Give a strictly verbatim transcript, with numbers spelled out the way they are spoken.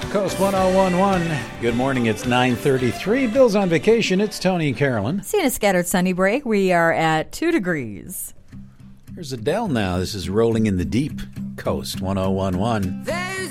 Coast one oh one one. Good morning, it's nine thirty-three. Bill's on vacation. It's Tony and Carolyn. Seeing a scattered sunny break, we are at two degrees. Here's Adele now. This is Rolling in the Deep. Coast one oh one one. There